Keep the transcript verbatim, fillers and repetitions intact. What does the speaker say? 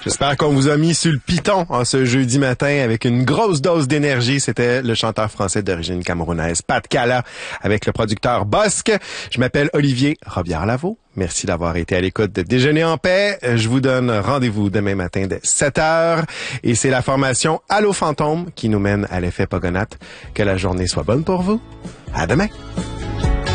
J'espère qu'on vous a mis sur le piton en ce jeudi matin avec une grosse dose d'énergie. C'était le chanteur français d'origine camerounaise, Pat Cala, avec le producteur Bosque. Je m'appelle Olivier Robillard-Lavaux. Merci d'avoir été à l'écoute de Déjeuner en paix. Je vous donne rendez-vous demain matin dès sept heures. Et c'est la formation Allô Fantôme qui nous mène à l'effet Pogonat. Que la journée soit bonne pour vous. À demain.